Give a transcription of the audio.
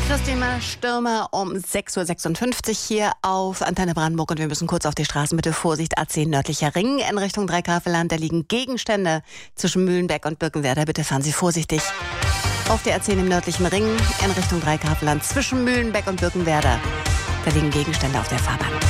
Christina Stürmer um 6.56 Uhr hier auf Antenne Brandenburg und wir müssen kurz auf die Straßen. Bitte Vorsicht, A10 nördlicher Ring in Richtung Dreikafelland. Da liegen Gegenstände zwischen Mühlenbeck und Birkenwerder. Bitte fahren Sie vorsichtig. Auf der A10 im nördlichen Ring in Richtung Dreikafelland zwischen Mühlenbeck und Birkenwerder. Da liegen Gegenstände auf der Fahrbahn.